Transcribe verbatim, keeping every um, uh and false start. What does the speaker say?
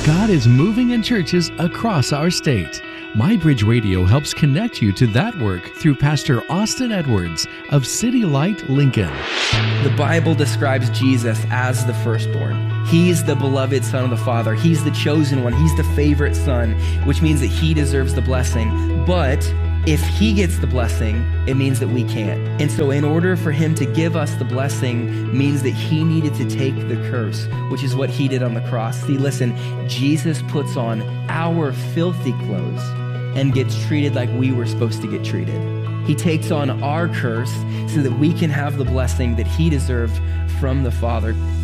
God is moving in churches across our state. MyBridge Radio helps connect you to that work through Pastor Austin Edwards of City Light, Lincoln. The Bible describes Jesus as the firstborn. He's the beloved Son of the Father. He's the chosen one. He's the favorite son, which means that he deserves the blessing. But if he gets the blessing, it means that we can't. And so in order for him to give us the blessing means that he needed to take the curse, which is what he did on the cross. See, listen, Jesus puts on our filthy clothes and gets treated like we were supposed to get treated. He takes on our curse so that we can have the blessing that he deserved from the Father.